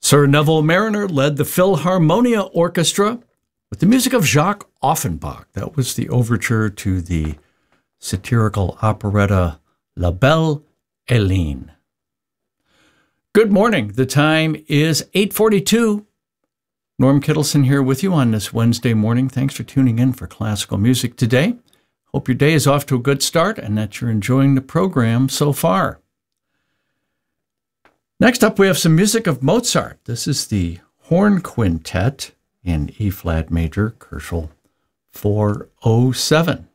Sir Neville Marriner led the Philharmonia Orchestra with the music of Jacques Offenbach. That was the overture to the satirical operetta La Belle Hélène. Good morning. The time is 8:42. Norm Kittleson here with you on this Wednesday morning. Thanks for tuning in for classical music today. Hope your day is off to a good start and that you're enjoying the program so far. Next up, we have some music of Mozart. This is the Horn Quintet in E-flat major, Koelschel 407.